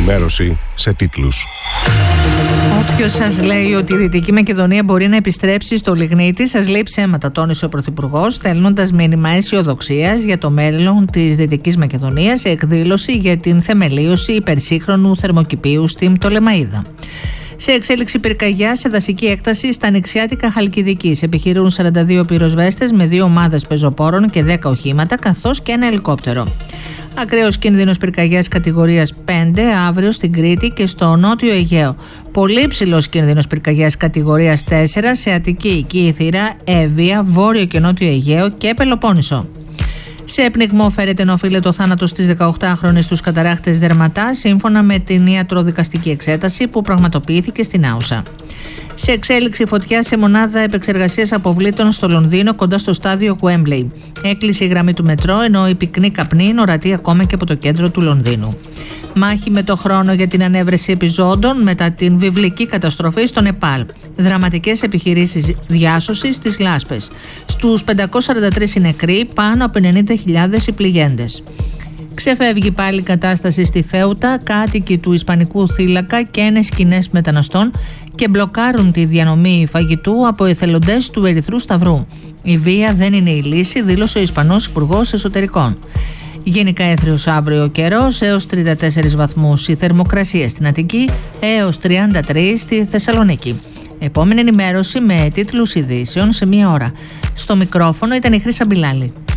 ενημέρωση σε τίτλους. Όποιος σας λέει ότι η Δυτική Μακεδονία μπορεί να επιστρέψει στο λιγνίτη, σας λέει ψέματα, τόνισε ο Πρωθυπουργός, στέλνοντας μήνυμα αισιοδοξίας για το μέλλον της Δυτικής Μακεδονίας σε εκδήλωση για την θεμελίωση υπερσύγχρονου θερμοκηπίου στην Πτολεμαΐδα. Σε εξέλιξη πυρκαγιά σε δασική έκταση στα νησιάτικα Χαλκιδικής. Επιχειρούν 42 πυροσβέστες με 2 ομάδες πεζοπόρων και 10 οχήματα, καθώς και ένα ελικόπτερο. Ακραίος κίνδυνος πυρκαγιάς κατηγορίας 5 αύριο στην Κρήτη και στο Νότιο Αιγαίο. Πολύ ψηλός κίνδυνος πυρκαγιάς κατηγορίας 4 σε Αττική, Κύθυρα, Εύβοια, Βόρειο και Νότιο Αιγαίο και Πελοπόννησο. Σε πνιγμό φέρεται να οφείλεται ο θάνατος της 18χρονης στους καταράχτες Δερματά, σύμφωνα με την ιατροδικαστική εξέταση που πραγματοποιήθηκε στην Άουσα. Σε εξέλιξη φωτιά σε μονάδα επεξεργασίας αποβλήτων στο Λονδίνο, κοντά στο στάδιο Wembley. Έκλεισε η γραμμή του μετρό, ενώ η πυκνή καπνή είναι ορατή ακόμα και από το κέντρο του Λονδίνου. Μάχη με το χρόνο για την ανέβρεση επιζώντων μετά την βιβλική καταστροφή στο Νεπάλ. Δραματικές επιχειρήσεις διάσωσης στις Λάσπες. Στους 543 οι νεκροί, πάνω από 90.000 οι πληγέντες. Ξεφεύγει πάλι η κατάσταση στη Θέουτα, κάτοικοι του Ισπανικού θύλακα και ένες σκηνές μεταναστών και μπλοκάρουν τη διανομή φαγητού από εθελοντές του Ερυθρού Σταυρού. Η βία δεν είναι η λύση, δήλωσε ο Ισπανός Υπουργός Εσωτερικών. Γενικά έθριος αύριο ο καιρός, έως 34 βαθμούς η θερμοκρασία στην Αττική, έως 33 στη Θεσσαλονίκη. Επόμενη ενημέρωση με τίτλους ειδήσεων σε 1 ώρα. Στο μικρόφωνο ήταν η Χρύσα Μπιλάλη.